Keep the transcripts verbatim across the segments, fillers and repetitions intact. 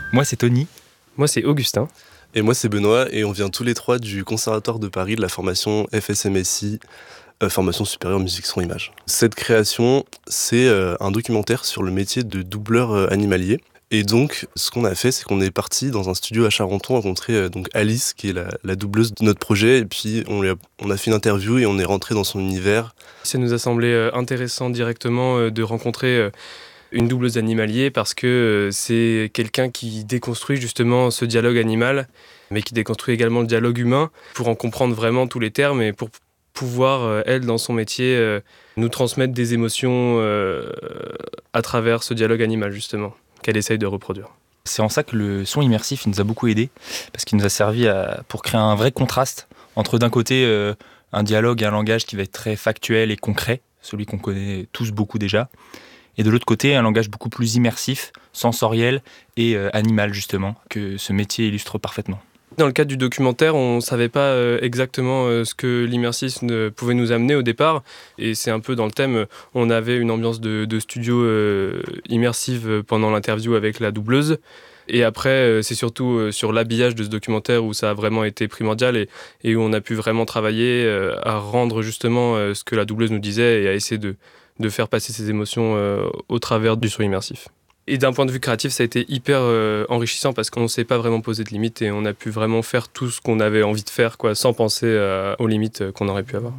Moi, c'est Tony. Moi, c'est Augustin. Et moi, c'est Benoît, et on vient tous les trois du Conservatoire de Paris, de la formation F S M S I, euh, formation supérieure musique son image. Cette création, c'est euh, un documentaire sur le métier de doubleur euh, animalier. Et donc, ce qu'on a fait, c'est qu'on est parti dans un studio à Charenton rencontrer euh, donc Alice, qui est la, la doubleuse de notre projet, et puis on, lui a, on a fait une interview et on est rentré dans son univers. Ça nous a semblé euh, intéressant directement euh, de rencontrer euh, une doubleuse animalier parce que euh, c'est quelqu'un qui déconstruit justement ce dialogue animal, mais qui déconstruit également le dialogue humain pour en comprendre vraiment tous les termes et pour pouvoir, euh, elle, dans son métier, euh, nous transmettre des émotions euh, à travers ce dialogue animal, justement, qu'elle essaye de reproduire. C'est en ça que le son immersif il nous a beaucoup aidé, parce qu'il nous a servi à, pour créer un vrai contraste entre d'un côté euh, un dialogue et un langage qui va être très factuel et concret, celui qu'on connaît tous beaucoup déjà, et de l'autre côté un langage beaucoup plus immersif, sensoriel et euh, animal justement, que ce métier illustre parfaitement. Dans le cadre du documentaire, on ne savait pas euh, exactement euh, ce que l'immersisme pouvait nous amener au départ. Et c'est un peu dans le thème, on avait une ambiance de, de studio euh, immersive pendant l'interview avec la doubleuse. Et après, euh, c'est surtout euh, sur l'habillage de ce documentaire où ça a vraiment été primordial et, et où on a pu vraiment travailler euh, à rendre justement euh, ce que la doubleuse nous disait et à essayer de, de faire passer ses émotions euh, au travers du son immersif. Et d'un point de vue créatif, ça a été hyper euh, enrichissant parce qu'on ne s'est pas vraiment posé de limites et on a pu vraiment faire tout ce qu'on avait envie de faire, quoi, sans penser euh, aux limites qu'on aurait pu avoir.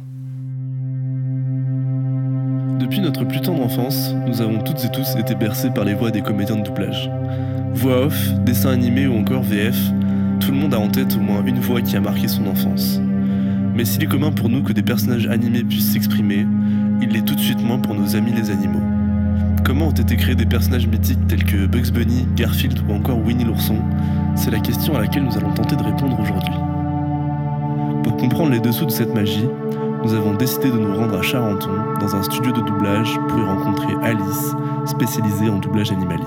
Depuis notre plus tendre enfance, nous avons toutes et tous été bercés par les voix des comédiens de doublage. Voix off, dessins animés ou encore V F, tout le monde a en tête au moins une voix qui a marqué son enfance. Mais s'il est commun pour nous que des personnages animés puissent s'exprimer, il l'est tout de suite moins pour nos amis les animaux. Comment ont été créés des personnages mythiques tels que Bugs Bunny, Garfield ou encore Winnie l'ourson? C'est la question à laquelle nous allons tenter de répondre aujourd'hui. Pour comprendre les dessous de cette magie, nous avons décidé de nous rendre à Charenton, dans un studio de doublage, pour y rencontrer Alice, spécialisée en doublage animalier.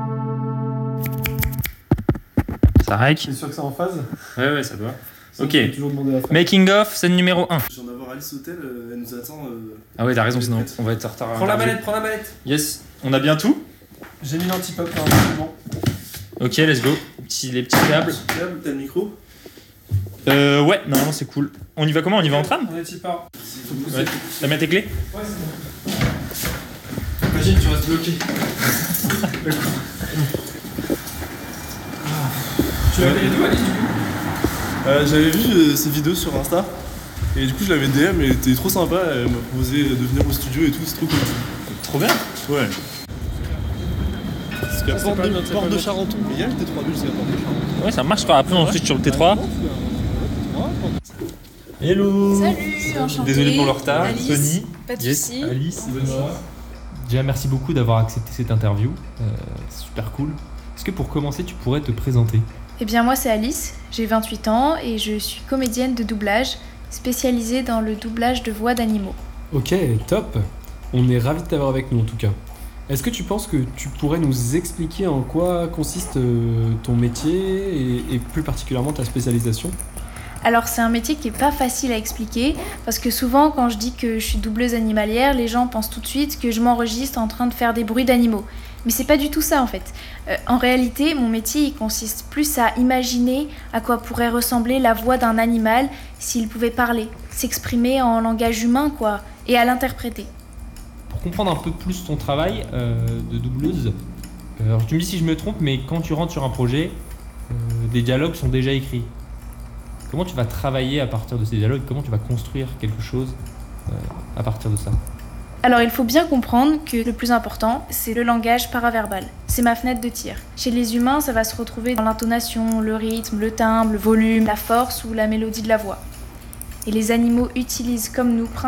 Ça règle? T'es sûr que c'est en phase? Ouais, ouais, ça doit. Ça, Ok. faut toujours demander à faire. Making of, scène numéro un. Je viens d'avoir Alice au tel, elle nous attend. Euh... Ah ouais, t'as raison, sinon on va être en retard. à Prends la l'interview. mallette, prends la mallette. Yes, on a bien tout. J'ai mis l'anti-pop là, rapidement. Ok, let's go. Petit, les petits câbles. Câble, t'as le micro? Euh, ouais, normalement c'est cool. On y va comment? On y va en tram? On est y part. Faut pousser. Ouais. T'as mis tes clés? Ouais, c'est bon. Imagine, tu restes bloqué. Tu l'as payé d'où, Alice, du coup? Euh, J'avais vu euh, ses vidéos sur Insta, et du coup je l'avais D M, elle était trop sympa, elle m'a proposé de venir au studio et tout, c'est trop cool. Trop bien. Ouais. Parce qu'à c'est Porte pas- de, c'est Porte pas de bon. Charenton, mais il y a le T trois B jusqu'à Porte de Charenton. Ouais, ça marche. Après on switch sur le T trois. Hello. Salut, enchantée. Désolé pour le retard. Alice, Tony. pas de Yes. soucis. Alice. Déjà, merci beaucoup d'avoir accepté cette interview. Euh, c'est super cool. Est-ce que pour commencer, tu pourrais te présenter? Eh bien, moi, c'est Alice, j'ai vingt-huit ans et je suis comédienne de doublage, spécialisée dans le doublage de voix d'animaux. Ok, top. On est ravis de t'avoir avec nous en tout cas. Est-ce que tu penses que tu pourrais nous expliquer en quoi consiste euh, ton métier et, et plus particulièrement ta spécialisation? Alors, c'est un métier qui est pas facile à expliquer parce que souvent, quand je dis que je suis doubleuse animalière, les gens pensent tout de suite que je m'enregistre en train de faire des bruits d'animaux. Mais c'est pas du tout ça en fait. Euh, en réalité, mon métier il consiste plus à imaginer à quoi pourrait ressembler la voix d'un animal s'il pouvait parler, s'exprimer en langage humain quoi, et à l'interpréter. Pour comprendre un peu plus ton travail euh, de doubleuse, euh, alors tu me dis si je me trompe, mais quand tu rentres sur un projet, euh, des dialogues sont déjà écrits. Comment tu vas travailler à partir de ces dialogues? Comment tu vas construire quelque chose euh, à partir de ça? Alors il faut bien comprendre que le plus important, c'est le langage paraverbal. C'est ma fenêtre de tir. Chez les humains, ça va se retrouver dans l'intonation, le rythme, le timbre, le volume, la force ou la mélodie de la voix. Et les animaux utilisent comme nous